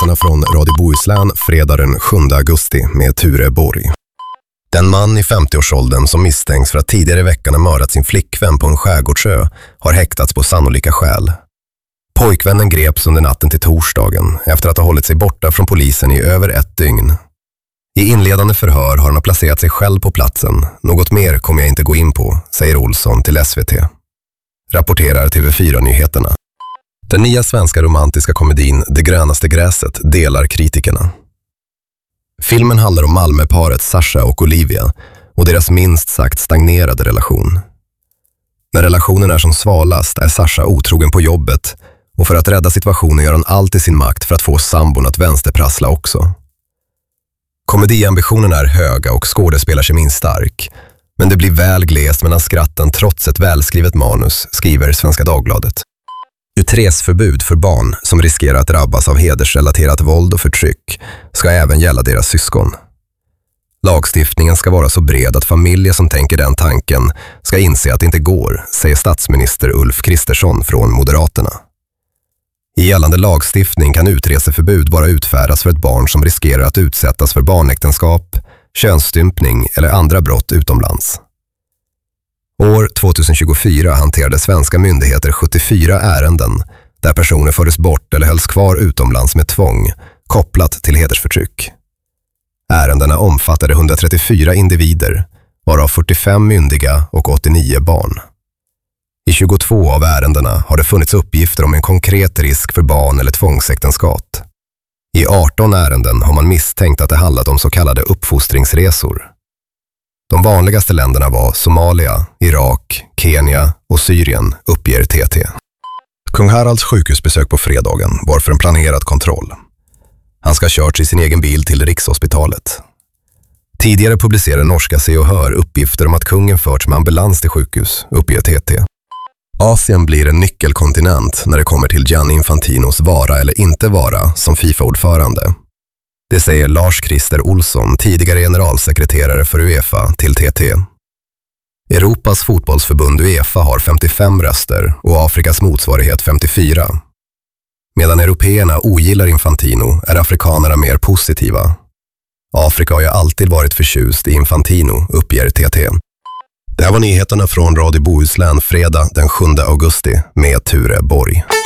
nyheterna från Radio Bohuslän fredag den 7 augusti med Ture Borg. Den man i 50-årsåldern som misstänks för att tidigare i veckan ha mördat sin flickvän på en skärgårdsö har häktats på sannolika skäl. Pojkvännen greps under natten till torsdagen efter att ha hållit sig borta från polisen i över 1 dygn. I inledande förhör har han placerat sig själv på platsen. Något mer kommer jag inte gå in på, säger Olsson till SVT. Rapporterar TV4-nyheterna. Den nya svenska romantiska komedin Det grönaste gräset delar kritikerna. Filmen handlar om Malmöparet Sasha och Olivia och deras minst sagt stagnerade relation. När relationen är som svalast är Sasha otrogen på jobbet och för att rädda situationen gör han allt i sin makt för att få sambon att vänsterprassla också. Komediambitionen är höga och skådespelarkemin stark, men det blir väl glest mellan skratten trots ett välskrivet manus, skriver Svenska Dagbladet. Utreseförbud för barn som riskerar att drabbas av hedersrelaterat våld och förtryck ska även gälla deras syskon. Lagstiftningen ska vara så bred att familjer som tänker den tanken ska inse att det inte går, säger statsminister Ulf Kristersson från Moderaterna. I gällande lagstiftning kan utreseförbud bara utfärdas för ett barn som riskerar att utsättas för barnäktenskap, könsstympning eller andra brott utomlands. År 2024 hanterade svenska myndigheter 74 ärenden där personer fördes bort eller hölls kvar utomlands med tvång kopplat till hedersförtryck. Ärendena omfattade 134 individer, varav 45 myndiga och 89 barn. I 22 av ärendena har det funnits uppgifter om en konkret risk för barn- eller tvångsäktenskap. I 18 ärenden har man misstänkt att det handlat om så kallade uppfostringsresor. De vanligaste länderna var Somalia, Irak, Kenya och Syrien, uppger TT. Kung Haralds sjukhusbesök på fredagen var för en planerad kontroll. Han ska ha kört i sin egen bil till Rikshospitalet. Tidigare publicerade norska Se och Hör uppgifter om att kungen förts med ambulans till sjukhus, uppger TT. Asien blir en nyckelkontinent när det kommer till Gianni Infantinos vara eller inte vara som FIFA-ordförande. Det säger Lars-Christer Olsson, tidigare generalsekreterare för UEFA, till TT. Europas fotbollsförbund UEFA har 55 röster och Afrikas motsvarighet 54. Medan européerna ogillar Infantino är afrikanerna mer positiva. Afrika har ju alltid varit förtjust i Infantino, uppger TT. Det här var nyheterna från Radio Bohuslän fredag den 7 augusti med Ture Borg.